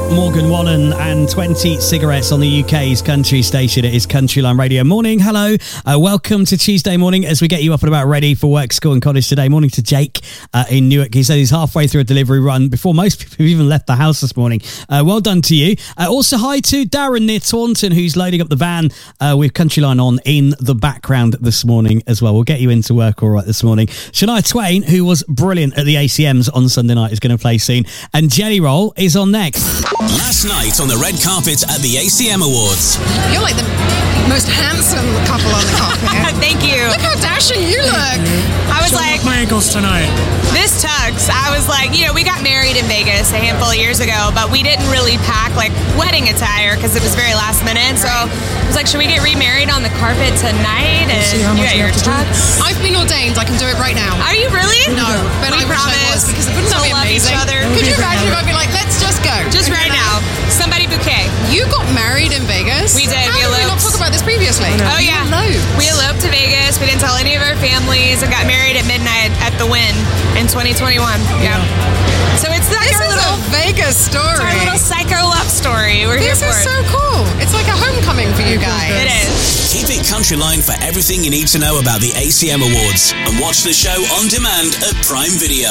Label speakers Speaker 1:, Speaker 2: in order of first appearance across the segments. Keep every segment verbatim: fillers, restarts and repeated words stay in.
Speaker 1: Morgan Wallen and twenty cigarettes on the U K's country station. It is Countryline Radio. Morning, hello. Uh, welcome to Tuesday morning as we get you up and about ready for work, school and college today. Morning to Jake uh, in Newark. He said he's halfway through a delivery run before most people have even left the house this morning. Uh, well done to you. Uh, also, hi to Darren near Taunton, who's loading up the van uh, with Countryline on in the background this morning as well. We'll get you into work all right this morning. Shania Twain, who was brilliant at the A C Ms on Sunday night, is going to play soon. And Jelly Roll is on next.
Speaker 2: Last night on the red carpet at the A C M Awards.
Speaker 3: You're like the most handsome couple on the carpet.
Speaker 4: Thank you.
Speaker 3: Look how dashing you look.
Speaker 4: I was
Speaker 5: Show
Speaker 4: like,
Speaker 5: my ankles tonight.
Speaker 4: This tugs. I was like, you know, we got married in Vegas a handful of years ago, but we didn't really pack like wedding attire because it was very last minute. So I was like, should we get remarried on the carpet tonight? And
Speaker 5: see how
Speaker 4: you
Speaker 5: much
Speaker 4: got
Speaker 5: you
Speaker 4: your
Speaker 5: have to do.
Speaker 4: tux.
Speaker 3: I've been ordained. I can do it right now.
Speaker 4: Are you really?
Speaker 3: No, but
Speaker 4: we
Speaker 3: I wish I was,
Speaker 4: promise
Speaker 3: because wouldn't
Speaker 4: to
Speaker 3: that be
Speaker 4: love each
Speaker 3: amazing?
Speaker 4: other.
Speaker 3: Could you imagine if I'd be like, let's just go?
Speaker 4: Just right now. Somebody bouquet.
Speaker 3: You got married in Vegas?
Speaker 4: We did.
Speaker 3: How
Speaker 4: We
Speaker 3: did we not
Speaker 4: eloped.
Speaker 3: talk about this previously?
Speaker 4: Oh, yeah.
Speaker 3: You eloped.
Speaker 4: We eloped to Vegas. We didn't tell any of our families and got married at midnight at the Wynn in twenty twenty-one. Yeah. So it's like
Speaker 3: This
Speaker 4: our
Speaker 3: is
Speaker 4: little,
Speaker 3: a Vegas story.
Speaker 4: it's our little psycho love story. We're
Speaker 3: This
Speaker 4: here
Speaker 3: is
Speaker 4: for
Speaker 3: so
Speaker 4: it.
Speaker 3: cool. It's like a homecoming for you guys.
Speaker 4: It is.
Speaker 2: Keep it Countryline for everything you need to know about the A C M Awards and watch the show on demand at Prime Video.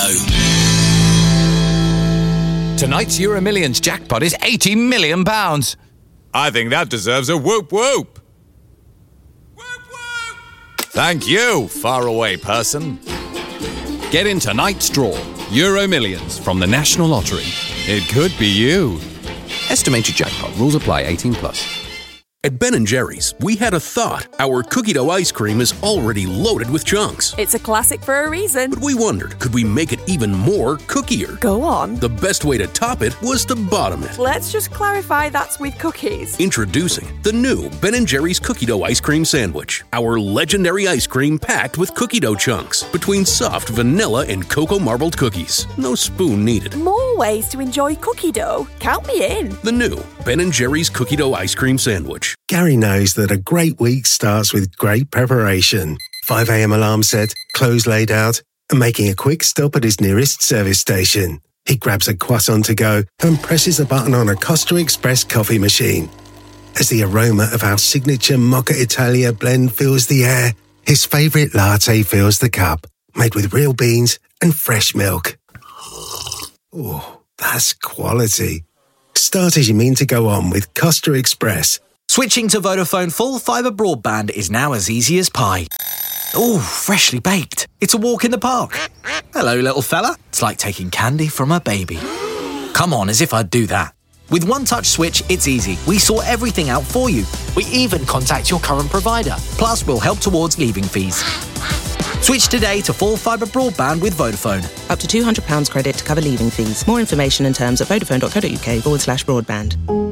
Speaker 6: Tonight's Euro Millions jackpot is eighty million pounds.
Speaker 7: I think that deserves a whoop whoop. Whoop whoop. Thank you, faraway person.
Speaker 6: Get in tonight's draw. Euro Millions from the National Lottery. It could be you. Estimated jackpot. Rules apply. eighteen plus.
Speaker 8: At Ben and Jerry's, we had a thought. Our cookie dough ice cream is already loaded with chunks.
Speaker 9: It's a classic for a reason.
Speaker 8: But we wondered, could we make it even more cookier?
Speaker 9: Go on.
Speaker 8: The best way to top it was to bottom it.
Speaker 9: Let's just clarify that's with cookies.
Speaker 8: Introducing the new Ben and Jerry's cookie dough ice cream sandwich. Our legendary ice cream packed with cookie dough chunks between soft vanilla and cocoa marbled cookies. No spoon needed.
Speaker 9: More ways to enjoy cookie dough. Count me in.
Speaker 8: The new Ben and Jerry's cookie dough ice cream sandwich.
Speaker 10: Gary knows that a great week starts with great preparation. five a.m. alarm set, clothes laid out, and making a quick stop at his nearest service station. He grabs a croissant to go and presses a button on a Costa Express coffee machine. As the aroma of our signature Mocha Italia blend fills the air, his favourite latte fills the cup, made with real beans and fresh milk. Oh, that's quality. Start as you mean to go on with Costa Express.
Speaker 11: Switching to Vodafone full fibre broadband is now as easy as pie. Ooh, freshly baked. It's a walk in the park. Hello, little fella. It's like taking candy from a baby. Come on, as if I'd do that. With One Touch Switch, it's easy. We sort everything out for you. We even contact your current provider. Plus, we'll help towards leaving fees. Switch today to full fibre broadband with Vodafone.
Speaker 12: Up to two hundred pounds credit to cover leaving fees. More information and terms at vodafone.co.uk forward slash broadband.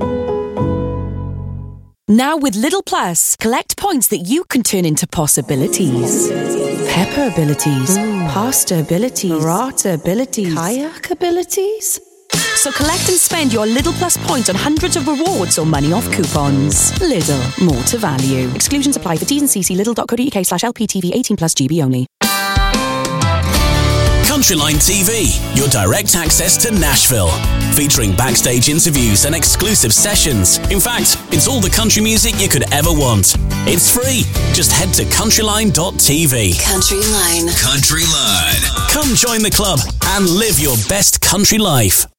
Speaker 13: Now with Lidl Plus, collect points that you can turn into possibilities. Pepper abilities, pasta abilities, burrata abilities, kayak abilities. So collect and spend your Lidl Plus points on hundreds of rewards or money off coupons. Lidl, more to value. Exclusions apply for T's and C's. Lidl.co.uk slash LPTV eighteen plus G B only.
Speaker 2: Countryline T V, your direct access to Nashville. Featuring backstage interviews and exclusive sessions. In fact, it's all the country music you could ever want. It's free. Just head to countryline dot t v.
Speaker 14: Countryline.
Speaker 2: Countryline. Come join the club and live your best country life.